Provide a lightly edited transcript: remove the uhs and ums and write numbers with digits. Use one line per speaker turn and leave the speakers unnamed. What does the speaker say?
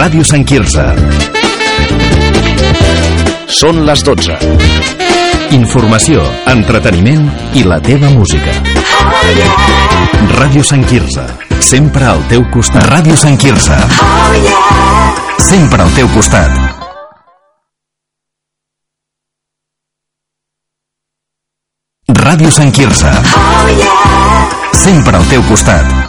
Ràdio Sant Quirze. Són les 12. Informació, entreteniment i la teva música. Ràdio Sant Quirze, sempre al teu costat. Ràdio Sant Quirze, sempre al teu costat. Ràdio Sant Quirze, sempre al teu costat.